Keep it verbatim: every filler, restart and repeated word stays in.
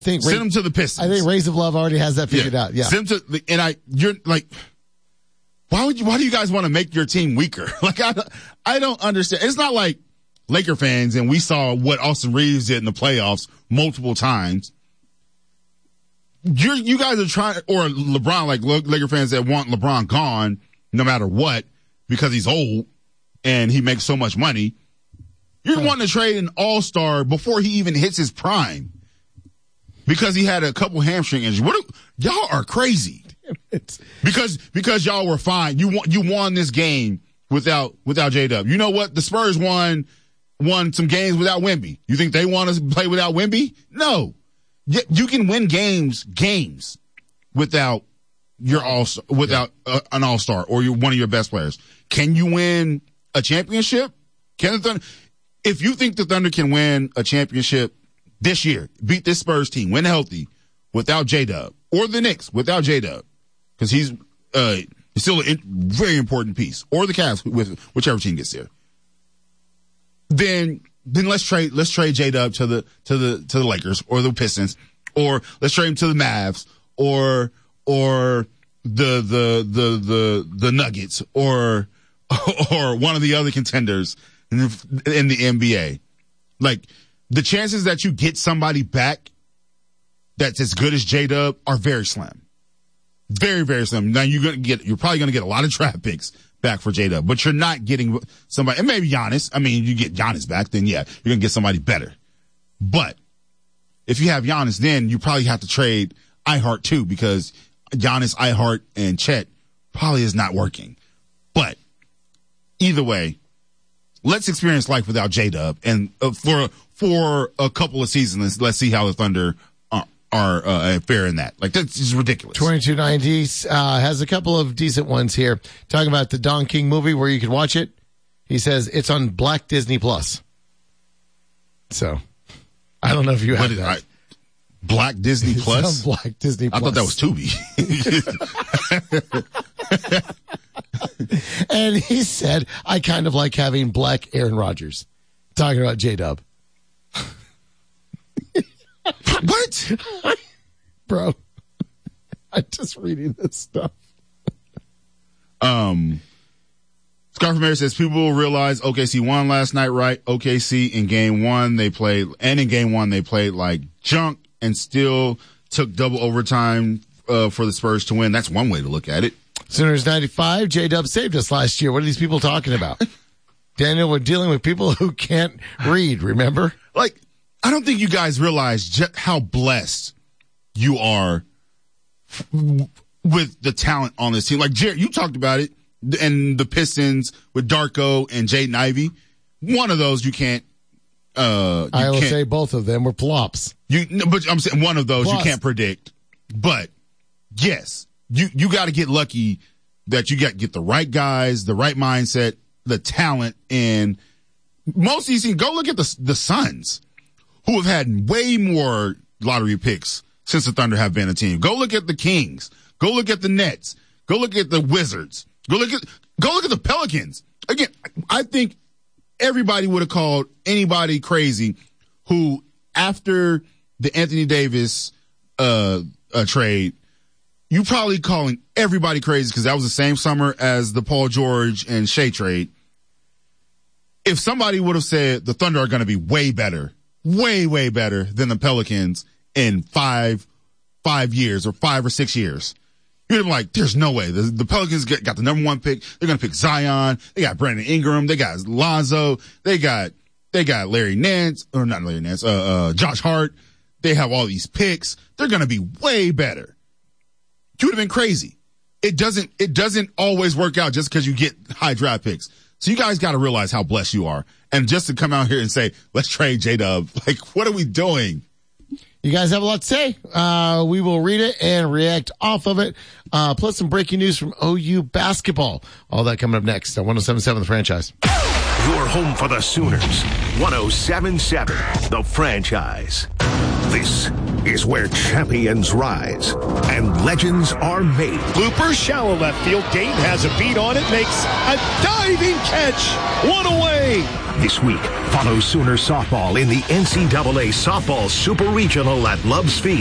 think Send Ray, him to the Pistons. I think Rays of Love already has that figured yeah. out. Yeah. Send him to, and I, you're like, why would you, why do you guys want to make your team weaker? Like, I, I don't understand. It's not like Laker fans, and we saw what Austin Reeves did in the playoffs multiple times. You're, you guys are trying, or LeBron, like Laker fans that want LeBron gone no matter what because he's old and he makes so much money. You're huh. wanting to trade an all-star before he even hits his prime because he had a couple hamstring injuries. What? Do, y'all are crazy. because because y'all were fine. You won, you won this game without without J-Dub. You know what? The Spurs won won some games without Wemby. You think they want to play without Wemby? No. You can win games games without your all without uh, an all-star or you're one of your best players. Can you win a championship? Can the Thunder? If you think the Thunder can win a championship this year, beat this Spurs team, win healthy without J-Dub, or the Knicks without J-Dub, because he's uh, still a in, very important piece, or the Cavs with whichever team gets there, then then let's trade let's trade J-Dub to the to the to the Lakers or the Pistons, or let's trade him to the Mavs or or the the the the the Nuggets or or one of the other contenders in the, in the N B A. Like, the chances that you get somebody back that's as good as J-Dub are very slim. Very, very slim. Now you're gonna get you're probably gonna get a lot of draft picks back for J-Dub, but you're not getting somebody, and maybe Giannis. I mean, you get Giannis back, then yeah, you're gonna get somebody better. But if you have Giannis, then you probably have to trade iHeart too, because Giannis, iHeart, and Chet probably is not working. But either way, let's experience life without J-Dub, and uh, for for a couple of seasons, let's see how the Thunder are, are uh, fair in that. Like, that's just ridiculous. twenty-two ninety uh, has a couple of decent ones here. Talking about the Don King movie where you can watch it. He says it's on Black Disney Plus. So, I don't know if you have that. I, Black Disney it's Plus? On Black Disney Plus. I thought that was Tubi. And he said, I kind of like having black Aaron Rodgers. Talking about J-Dub. What? Bro, I'm just reading this stuff. Um, Scarf Mary says, people will realize O K C won last night, right? O K C in game one, they played, and in game one, they played like junk and still took double overtime uh, for the Spurs to win. That's one way to look at it. Sooners ninety-five, J-Dub saved us last year. What are these people talking about? Daniel, we're dealing with people who can't read, remember? Like, I don't think you guys realize just how blessed you are f- with the talent on this team. Like, Jared, you talked about it, and the Pistons with Darko and Jaden Ivey. One of those you can't. Uh, you I will can't, say both of them were plops. You, no, but I'm saying one of those Plus. you can't predict. But yes, you you got to get lucky that you got get the right guys, the right mindset, the talent, and most of these teams. Go look at the the Suns, who have had way more lottery picks since the Thunder have been a team. Go look at the Kings. Go look at the Nets. Go look at the Wizards. Go look at go look at the Pelicans. Again, I think everybody would have called anybody crazy who, after the Anthony Davis uh, uh trade, you probably calling everybody crazy because that was the same summer as the Paul George and Shea trade. If somebody would have said the Thunder are going to be way better, way, way better than the Pelicans in five, five years or five or six years, you'd have been like, there's no way. The, the Pelicans get, got the number one pick. They're going to pick Zion. They got Brandon Ingram. They got Lonzo. They got, they got Larry Nance, or not Larry Nance, uh, uh, Josh Hart. They have all these picks. They're going to be way better. You would have been crazy. It doesn't, it doesn't always work out just because you get high draft picks. So you guys got to realize how blessed you are. And just to come out here and say, let's trade J-Dub. Like, what are we doing? You guys have a lot to say. Uh, we will read it and react off of it. Uh, plus some breaking news from O U basketball. All that coming up next on one oh seven point seven The Franchise. Your home for the Sooners. one oh seven point seven The Franchise. This is where champions rise and legends are made. Looper, shallow left field. Dayton has a beat on it, makes a diving catch. One away. This week, follow Sooner softball in the N C double A Softball Super Regional at Love's Field.